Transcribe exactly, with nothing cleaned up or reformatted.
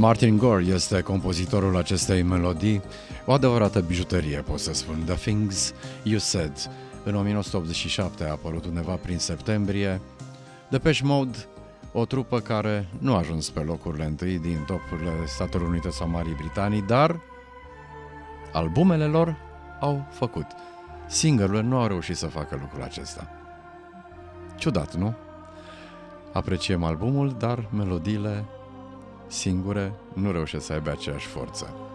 Martin Gore este compozitorul acestei melodii, o adevărată bijuterie, pot să spun. The Things You Said. În nouăsprezece optzeci și șapte a apărut undeva prin septembrie. Depeche Mode, o trupă care nu a ajuns pe locurile întâi din topurile Statelor Unite sau Marii Britanii, dar albumele lor au făcut. Single-urile nu au reușit să facă lucrul acesta. Ciudat, nu? Apreciem albumul, dar melodiile singure nu reușesc să aibă aceeași forță.